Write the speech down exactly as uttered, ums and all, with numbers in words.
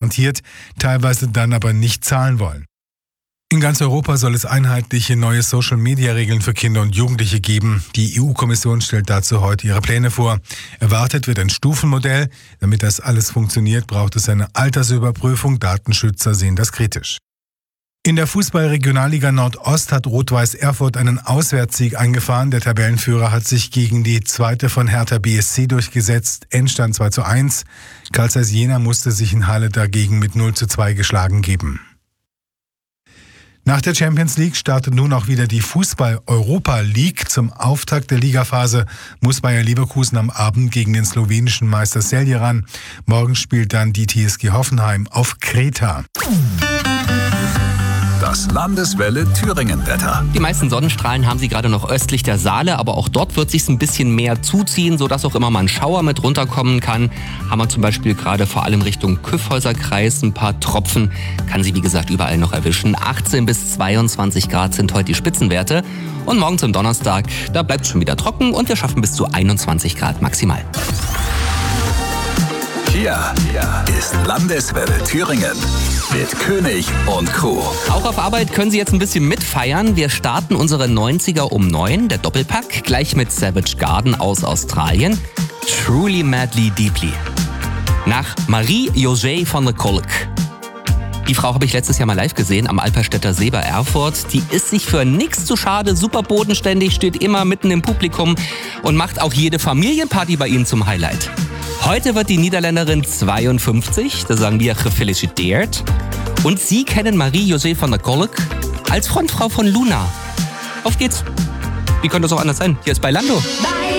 garantiert, teilweise dann aber nicht zahlen wollen. In ganz Europa soll es einheitliche neue Social-Media-Regeln für Kinder und Jugendliche geben. Die E U-Kommission stellt dazu heute ihre Pläne vor. Erwartet wird ein Stufenmodell. Damit das alles funktioniert, braucht es eine Altersüberprüfung. Datenschützer sehen das kritisch. In der Fußball-Regionalliga Nordost hat Rot-Weiß Erfurt einen Auswärtssieg eingefahren. Der Tabellenführer hat sich gegen die zweite von Hertha B S C durchgesetzt. Endstand zwei zu eins. Carl Zeiss Jena musste sich in Halle dagegen mit null zu zwei geschlagen geben. Nach der Champions League startet nun auch wieder die Fußball-Europa League. Zum Auftakt der Ligaphase muss Bayer Leverkusen am Abend gegen den slowenischen Meister Celje ran. Morgen spielt dann die T S G Hoffenheim auf Kreta. Das Landeswelle Thüringen-Wetter. Die meisten Sonnenstrahlen haben sie gerade noch östlich der Saale, aber auch dort wird sich ein bisschen mehr zuziehen, sodass auch immer mal ein Schauer mit runterkommen kann. Haben wir zum Beispiel gerade vor allem Richtung Kyffhäuser-Kreis ein paar Tropfen. Kann sie wie gesagt überall noch erwischen. achtzehn bis zweiundzwanzig Grad sind heute die Spitzenwerte. Und morgen zum Donnerstag, da bleibt es schon wieder trocken und wir schaffen bis zu einundzwanzig Grad maximal. Hier ist Landeswelle Thüringen mit König und Crew. Auch auf Arbeit können Sie jetzt ein bisschen mitfeiern. Wir starten unsere neunziger um neun, der Doppelpack, gleich mit Savage Garden aus Australien. Truly Madly Deeply. Nach Marie-José van der Kolk. Die Frau habe ich letztes Jahr mal live gesehen am Alperstädter See bei Erfurt. Die ist sich für nichts zu schade, super bodenständig, steht immer mitten im Publikum und macht auch jede Familienparty bei Ihnen zum Highlight. Heute wird die Niederländerin zweiundfünfzig, da sagen wir gefeliciteerd. Und Sie kennen Marie-José van der Kolk als Frontfrau von Luna. Auf geht's. Wie könnte es auch anders sein? Hier ist Bailando.